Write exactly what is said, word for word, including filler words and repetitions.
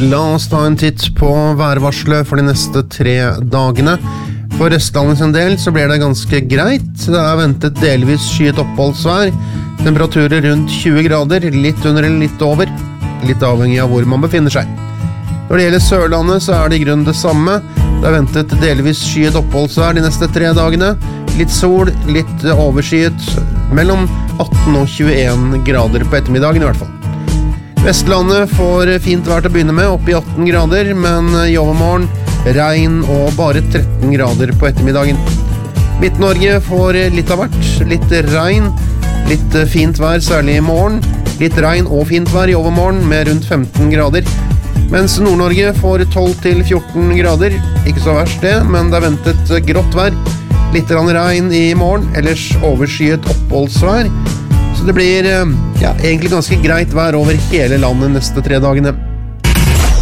La oss ta en titt på værvarselet for de neste tre dagene. For Østlandet sin del så blir det ganske greit. Det er ventet delvis skyet oppholdsvær. Temperaturer rundt tjue grader, litt under eller litt over. Litt avhengig av hvor man befinner seg. Når det gjelder Sørlandet så er det i grunnen det samme. Det er ventet delvis skyet oppholdsvær de neste tre dagene. Litt sol, litt overskyet, mellom atten og tjueen grader på ettermiddagen i hvert fall. Vestlandet får fint vær til å begynne med, opp i atten grader, men i overmorgen regn og bare tretten grader på ettermiddagen. Midt-Norge får litt av hvert, litt regn, litt fint vær, særlig i morgen, litt regn og fint vær i overmorgen med rundt femten grader, mens Nord-Norge får tolv til fjorten grader, ikke så verst det, men det er ventet grått vær, litt regn i morgen, ellers overskyet oppholdsvær, så det blir ja, egentlig ganske greit vær over hele landet neste tre dagene.